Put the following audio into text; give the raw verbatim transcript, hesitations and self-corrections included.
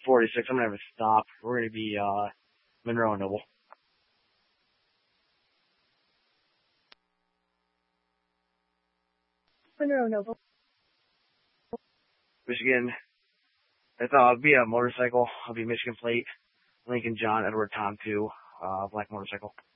forty-six. I'm going to have a stop. We're going to be uh, Monroe and Noble. Monroe Noble. Michigan. It's, uh, I'll be a motorcycle. I'll be Michigan plate. Lincoln John Edward Tom two. Uh, black motorcycle.